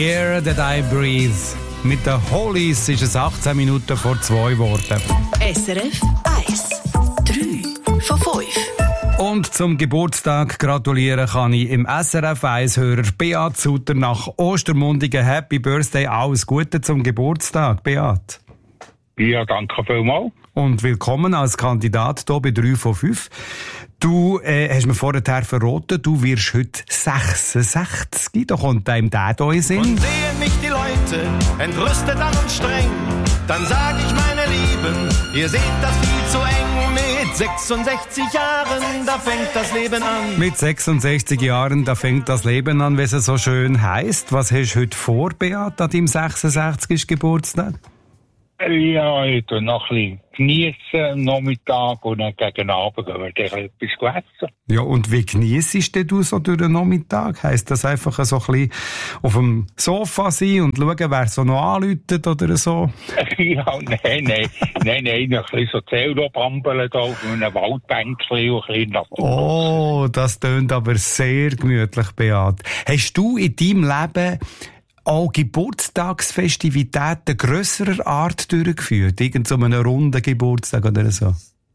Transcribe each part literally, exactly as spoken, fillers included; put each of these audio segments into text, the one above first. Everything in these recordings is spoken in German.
Air that I breathe. Mit den Hollies ist es achtzehn Minuten vor zwei geworden. S R F eins. drei von fünf. Und zum Geburtstag gratulieren kann ich im S R F eins-Hörer Beat Sutter nach Ostermundigen. Happy Birthday, alles Gute zum Geburtstag, Beat. Ja, danke vielmals. Und willkommen als Kandidat hier bei drei von fünf. Du äh, hast mir vorher verraten, du wirst heute sechsundsechzig. Da kommt einem der hier in Sinn. Und sehen mich die Leute entrüstet an und streng, dann sag ich, meine Lieben, ihr seht das viel zu eng. Mit sechsundsechzig Jahren, da fängt das Leben an. Mit sechsundsechzig Jahren, da fängt das Leben an, wie es so schön heisst. Was hast du heute vor, Beat, an deinem sechsundsechzigsten Geburtstag? Ja, ich tue noch ein bisschen geniessen am Nachmittag und dann gegen Abend gehen wir etwas essen. Ja, und wie geniessest du so durch den Nachmittag? Heisst das einfach so ein bisschen auf dem Sofa sein und schauen, wer so noch anläutet oder so? Ja, nein, nein, nein, nein, noch ein bisschen so Zelda-Bambeln da auf einem Waldbänkchen und ein bisschen nach Oh, das tönt aber sehr gemütlich, Beat. Hast du in deinem Leben auch Geburtstagsfestivitäten grösserer Art durchgeführt? Irgend so einen runden Geburtstag oder so?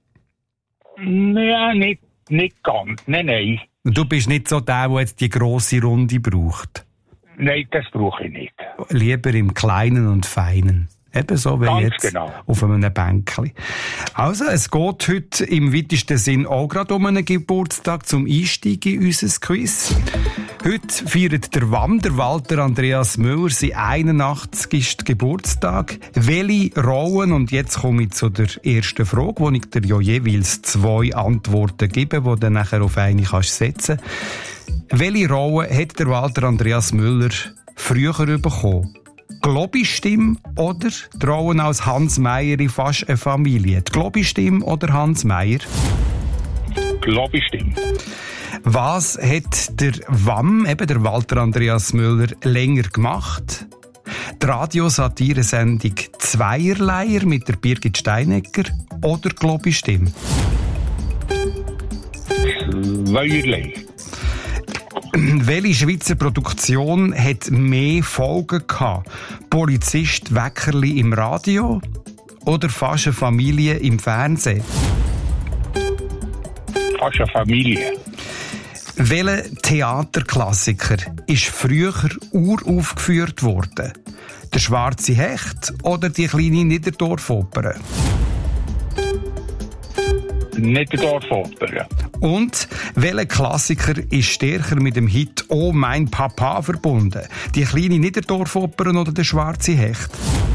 Ja, nicht, nicht ganz. Nein, nein. Du bist nicht so der, der jetzt die grosse Runde braucht? Nein, das brauche ich nicht. Lieber im Kleinen und Feinen. Ebenso wie Ganz jetzt genau. auf einem Bänkchen. Also, es geht heute im weitesten Sinn auch gerade um einen Geburtstag zum Einstieg in unser Quiz. Heute feiert der W A M, der Walter Andreas Müller, sein einundachtzigsten Geburtstag. Welche Rollen, und jetzt komme ich zu der ersten Frage, wo ich dir ja jeweils zwei Antworten gebe, die du nachher auf eine kannst setzen. Welche Rollen hat der Walter Andreas Müller früher bekommen? Globi-Stimme oder die Rollen als Hans Meyer in «Fast eine Familie»? Die Globi-Stimme oder Hans Meyer? Globi-Stimme. Was hat der W A M, eben der Walter Andreas Müller, länger gemacht? Die Radiosatire-Sendung «Zweierleier» mit der Birgit Steinegger oder Globi-Stimme? Zweierlei. Welche Schweizer Produktion hat mehr Folgen gehabt? Polizist Weckerli im Radio oder «Fast eine Familie» im Fernsehen? «Fast eine Familie». Welcher Theaterklassiker ist früher uraufgeführt worden? «Der schwarze Hecht» oder «Die kleine Niederdorfoper»? Niederdorfoper. Und welcher Klassiker ist stärker mit dem Hit «Oh mein Papa» verbunden? «Die kleine Niederdorfoper» oder «Der schwarze Hecht»?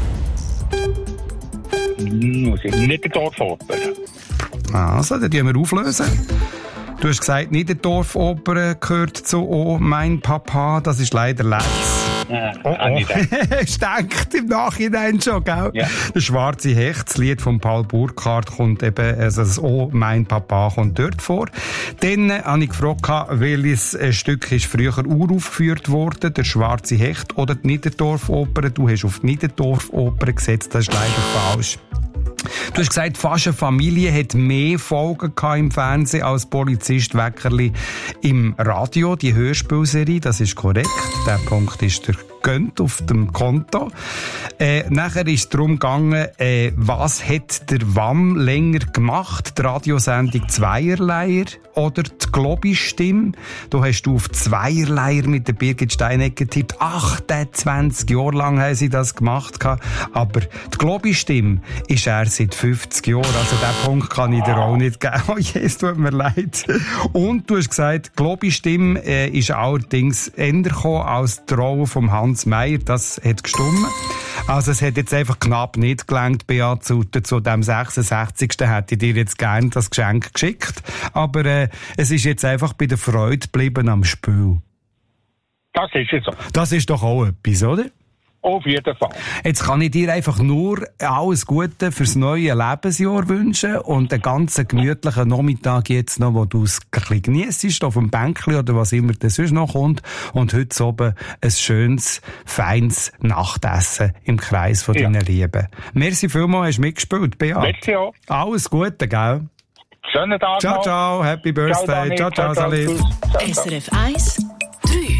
Niederdorfoper. Also, dann tun wir auflösen. Du hast gesagt, Niederdorfoper gehört zu «Oh mein Papa». Das ist leider letztes. Ja, oh, oh. Es denkt im Nachhinein schon, gell? Ja. «Der schwarze Hecht», das Lied von Paul Burkhardt, kommt eben, also das «Oh mein Papa» kommt dort vor. Dann äh, habe ich gefragt, welches äh, Stück ist früher uraufgeführt worden, «Der schwarze Hecht» oder die Niederdorfoper. Du hast auf die Niederdorfoper gesetzt, das ist leider falsch. Du hast gesagt, «Fast eine Familie» hat mehr Folgen gehabt im Fernsehen als «Polizist Weckerli» im Radio, die Hörspielserie, das ist korrekt. Der Punkt ist der gönnt auf dem Konto. Äh, nachher ist es darum gegangen, äh, was hat der W A M länger gemacht? Die Radiosendung «Zweierleier» oder die Globi-Stimme? Da hast du auf «Zweierleier» mit der Birgit Steinegger getippt. achtundzwanzig Jahre lang haben sie das gemacht. Aber die Globi-Stimme ist er seit fünfzig Jahren. Also den Punkt kann ich dir auch nicht geben. Oh je, es tut mir leid. Und du hast gesagt, die Globi-Stimme äh, ist allerdings eher gekommen als die Rolle vom Hans Meyer, das hat gestimmt. Also es hat jetzt einfach knapp nicht gelangt, Beat Sutter. Zu dem sechsundsechzigsten hätte ich dir jetzt gerne das Geschenk geschickt. Aber äh, es ist jetzt einfach bei der Freude geblieben am Spiel. Das ist es so. Das ist doch auch etwas, oder? Auf jeden Fall. Jetzt kann ich dir einfach nur alles Gute fürs neue Lebensjahr wünschen und einen ganz gemütlichen Nachmittag jetzt noch, wo du es ein bisschen geniessest, auf dem Bänkchen oder was immer das sonst noch kommt. Und heute oben ein schönes, feines Nachtessen im Kreis von ja. deinen Lieben. Merci vielmals, hast du mitgespielt, Beat. Merci auch. Alles Gute, gell? Schönen Tag Ciao, noch. ciao, Happy Birthday. Ciao, ciao, ciao, Salut. S R F eins